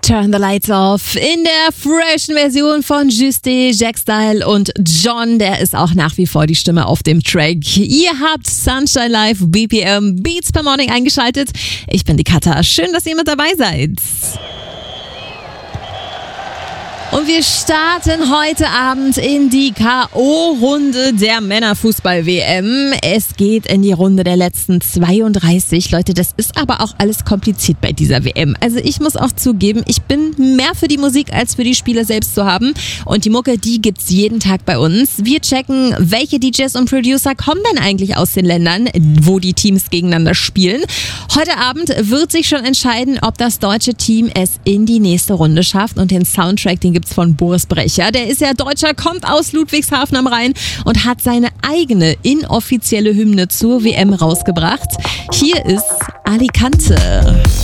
Turn the Lights Off in der freshen Version von Juste, Jack Style und John. Der ist auch nach wie vor die Stimme auf dem Track. Ihr habt Sunshine Live BPM Beats per Morning eingeschaltet. Ich bin die Katha. Schön, dass ihr mit dabei seid. Und wir starten heute Abend in die K.O.-Runde der Männerfußball-WM. Es geht in die Runde der letzten 32. Leute, das ist aber auch alles kompliziert bei dieser WM. Also ich muss auch zugeben, ich bin mehr für die Musik als für die Spiele selbst zu haben. Und die Mucke, die gibt's jeden Tag bei uns. Wir checken, welche DJs und Producer kommen denn eigentlich aus den Ländern, wo die Teams gegeneinander spielen. Heute Abend wird sich schon entscheiden, ob das deutsche Team es in die nächste Runde schafft. Und den Soundtrack, den gibt's von Boris Brecher. Der ist ja Deutscher, kommt aus Ludwigshafen am Rhein und hat seine eigene inoffizielle Hymne zur WM rausgebracht. Hier ist Alicante.